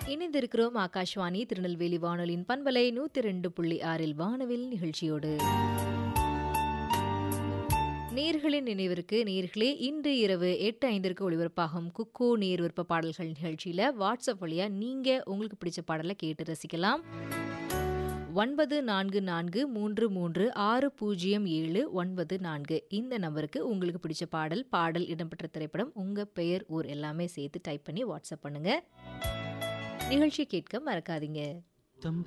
இணைந்திருக்கிறோம் ஆகாஷ்வாணி திருநெல்வேலி வானொலியின் பண்பலை 102.6 வானவில் நிகழ்ச்சியோடு. நேர்களின் நினைவிற்கு நேர்களே, இன்று இரவு 8:05 ஒளிபரப்பாகும் குக்கு நேர் விருப்ப பாடல்கள் நிகழ்ச்சியில் வாட்ஸ்அப் வழியா நீங்க உங்களுக்கு பிடிச்ச பாடலை கேட்டு ரசிக்கலாம். 9433360794 இந்த நம்பருக்கு உங்களுக்கு பிடிச்ச பாடல் இடம்பெற்ற திரைப்படம், உங்க பெயர், ஊர் எல்லாமே சேர்த்து டைப் பண்ணி வாட்ஸ்அப் பண்ணுங்க. நிகழ்ச்சி கேட்க மறக்காதீங்க.